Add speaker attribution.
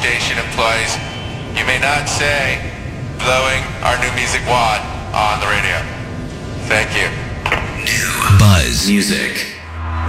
Speaker 1: station employees, you may not say blowing our new music wad on the radio. Thank you.
Speaker 2: New Buzz Music.